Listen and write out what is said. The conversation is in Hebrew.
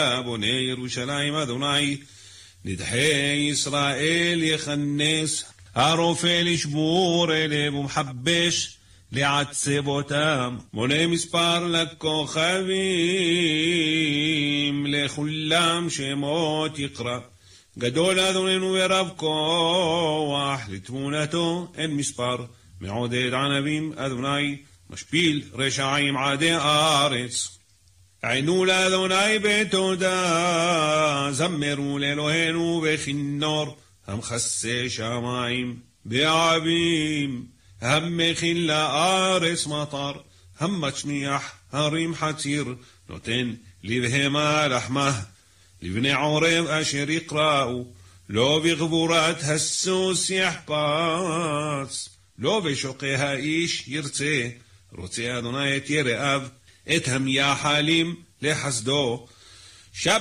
בוני ירושלים אדוני, נדחי ישראל יכנס, הרופא לשבור אליו ומחבש לעצב אותם, מונה מספר לכוכבים, לכולם שמות יקרא. גדול אדוננו ורב כוח, לתמונתו אין מספר, מעודד ענבים אדוני, משפיל רשעים עדי הארץ. עינו לאדוני בתודה, זמרו לאלוהינו בכינור, המכסה שמיים בעבים, המכין לארץ מטר, המשמיח הרים חציר, נותן לבהמה לחמה, לבני עורב אשר יקראו, לא בגבורת הסוס יחפץ, לא בשוקי האיש ירצה, רוצה אדוני את יראיו, את המייחלים לחסדו.